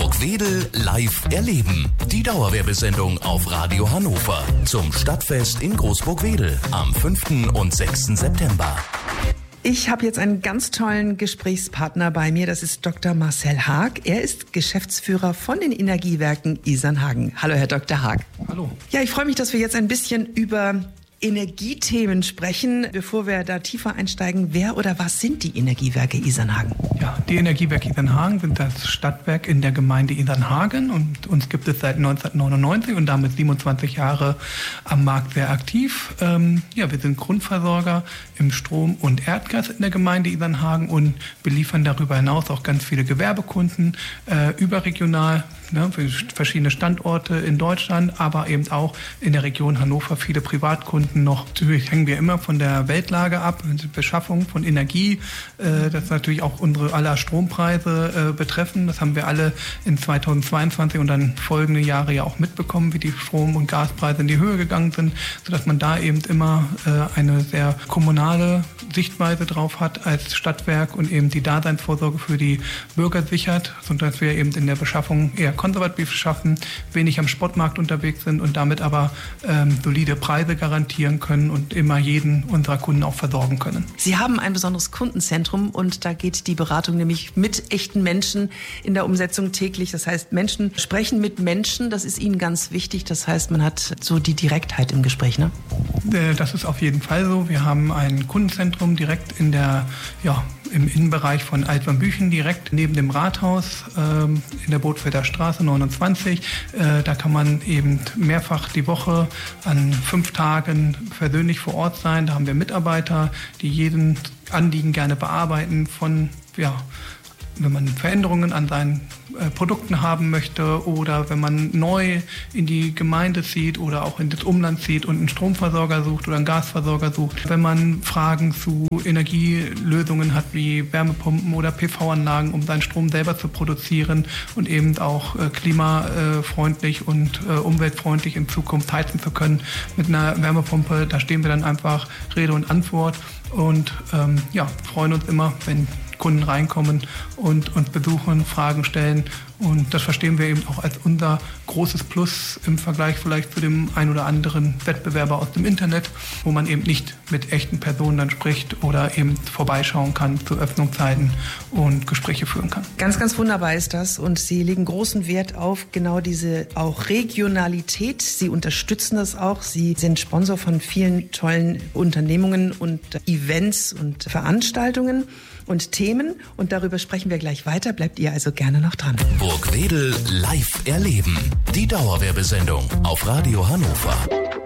Burgwedel live erleben. Die Dauerwerbesendung auf Radio Hannover zum Stadtfest in Großburgwedel am 5. und 6. September. Ich habe jetzt einen ganz tollen Gesprächspartner bei mir. Das ist Dr. Marcel Haag. Er ist Geschäftsführer von den Energiewerken Isernhagen. Hallo, Herr Dr. Haag. Hallo. Ja, ich freue mich, dass wir jetzt ein bisschen über Energiethemen sprechen. Bevor wir da tiefer einsteigen, wer oder was sind die Energiewerke Isernhagen? Ja, die Energiewerke Isernhagen sind das Stadtwerk in der Gemeinde Isernhagen und uns gibt es seit 1999 und damit 27 Jahre am Markt sehr aktiv. Wir sind Grundversorger im Strom- und Erdgas in der Gemeinde Isernhagen und beliefern darüber hinaus auch ganz viele Gewerbekunden überregional, für verschiedene Standorte in Deutschland, aber eben auch in der Region Hannover viele Privatkunden noch. Natürlich hängen wir immer von der Weltlage ab, Beschaffung von Energie, das natürlich auch unsere aller Strompreise betreffen. Das haben wir alle in 2022 und dann folgende Jahre ja auch mitbekommen, wie die Strom- und Gaspreise in die Höhe gegangen sind, sodass man da eben immer eine sehr kommunale Sichtweise drauf hat als Stadtwerk und eben die Daseinsvorsorge für die Bürger sichert, sodass wir eben in der Beschaffung eher konservativ schaffen, wenig am Spotmarkt unterwegs sind und damit aber solide Preise garantieren können und immer jeden unserer Kunden auch versorgen können. Sie haben ein besonderes Kundenzentrum und da geht die Beratung nämlich mit echten Menschen in der Umsetzung täglich. Das heißt, Menschen sprechen mit Menschen, das ist Ihnen ganz wichtig. Das heißt, man hat so die Direktheit im Gespräch, ne? Das ist auf jeden Fall so. Wir haben ein Kundenzentrum direkt im Innenbereich von Altwambüchen, direkt neben dem Rathaus in der Bootfelder Straße 29. Da kann man eben mehrfach die Woche an 5 Tagen persönlich vor Ort sein. Da haben wir Mitarbeiter, die jeden Anliegen gerne bearbeiten wenn man Veränderungen an seinen Produkten haben möchte oder wenn man neu in die Gemeinde zieht oder auch in das Umland zieht und einen Stromversorger sucht oder einen Gasversorger sucht. Wenn man Fragen zu Energielösungen hat wie Wärmepumpen oder PV-Anlagen, um seinen Strom selber zu produzieren und eben auch klimafreundlich und umweltfreundlich in Zukunft heizen zu können mit einer Wärmepumpe, da stehen wir dann einfach Rede und Antwort und freuen uns immer, wenn Kunden reinkommen und uns besuchen, Fragen stellen. Und das verstehen wir eben auch als unser großes Plus im Vergleich vielleicht zu dem ein oder anderen Wettbewerber aus dem Internet, wo man eben nicht mit echten Personen dann spricht oder eben vorbeischauen kann zu Öffnungszeiten und Gespräche führen kann. Ganz, ganz wunderbar ist das und Sie legen großen Wert auf genau diese auch Regionalität. Sie unterstützen das auch. Sie sind Sponsor von vielen tollen Unternehmungen und Events und Veranstaltungen und Themen und darüber sprechen wir gleich weiter. Bleibt ihr also gerne noch dran. Burgwedel live erleben. Die Dauerwerbesendung auf Radio Hannover.